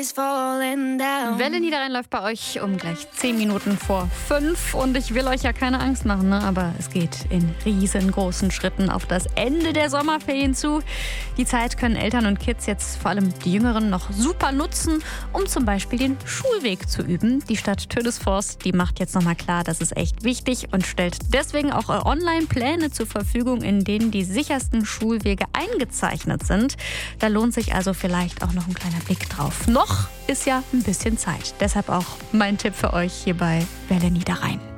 is falling down. Welle Niederrhein läuft bei euch um gleich 10 Minuten vor 5 und ich will euch ja keine Angst machen, ne? Aber es geht in riesengroßen Schritten auf das Ende der Sommerferien zu. Die Zeit können Eltern und Kids, jetzt vor allem die Jüngeren, noch super nutzen, um zum Beispiel den Schulweg zu üben. Die Stadt Tödesforst, die macht jetzt nochmal klar, das ist echt wichtig und stellt deswegen auch Online-Pläne zur Verfügung, in denen die sichersten Schulwege eingezeichnet sind. Da lohnt sich also vielleicht auch noch ein kleiner Blick drauf. Noch ist ja ein bisschen Zeit. Deshalb auch mein Tipp für euch hier bei Welle Niederrhein.